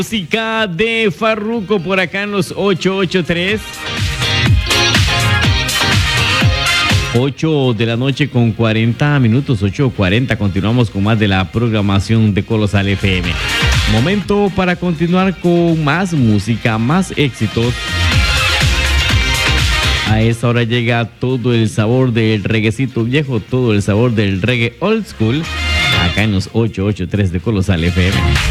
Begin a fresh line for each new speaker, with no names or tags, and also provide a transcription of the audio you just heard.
Música de Farruko por acá en los 883. 8 de la noche con 40 minutos, 8:40. Continuamos con más de la programación de Colosal FM. Momento para continuar con más música, más éxitos. A esta hora llega todo el sabor del reguecito viejo, todo el sabor del reggae old school, acá en los 883 de Colosal FM.